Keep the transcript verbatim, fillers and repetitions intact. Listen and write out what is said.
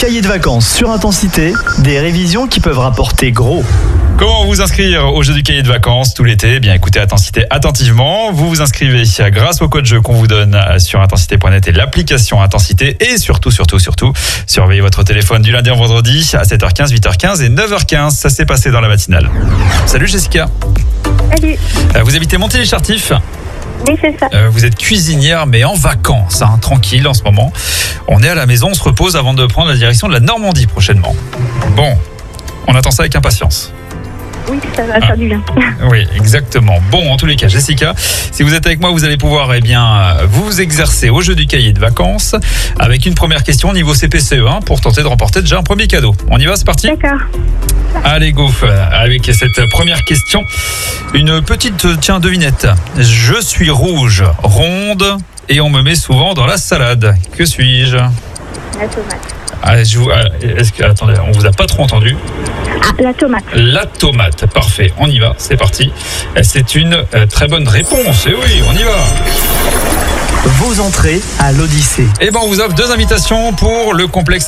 cahier de vacances sur Intensité, des révisions qui peuvent rapporter gros. Comment vous inscrire au jeu du cahier de vacances tout l'été? Eh bien, écoutez Intensité attentivement. Vous vous inscrivez grâce au code jeu qu'on vous donne sur intensité point net et l'application Intensité. Et surtout, surtout, surtout, surveillez votre téléphone du lundi au vendredi à sept heures quinze, huit heures quinze et neuf heures quinze. Ça s'est passé dans la matinale. Salut Jessica. Salut. Vous habitez Montier-les-Chartifs? Oui, c'est ça. Euh, vous êtes cuisinière, mais en vacances, hein, tranquille en ce moment. On est à la maison, on se repose avant de prendre la direction de la Normandie prochainement. Bon, on attend ça avec impatience. Oui, ça va faire du bien. Oui, exactement. Bon, en tous les cas, Jessica, si vous êtes avec moi, vous allez pouvoir eh bien, vous exercer au jeu du cahier de vacances avec une première question au niveau C P C E hein, pour tenter de remporter déjà un premier cadeau. On y va, c'est parti ? D'accord. Allez, go, avec cette première question. Une petite, tiens, devinette. Je suis rouge, ronde et on me met souvent dans la salade. Que suis-je ? La tomate. Ah, je vous, est-ce que, attendez, on vous a pas trop entendu. Ah, la tomate. La tomate, parfait, on y va, c'est parti. C'est une euh, très bonne réponse, et oui, on y va. Vos entrées à l'Odyssée. Et ben on vous offre deux invitations pour le complexe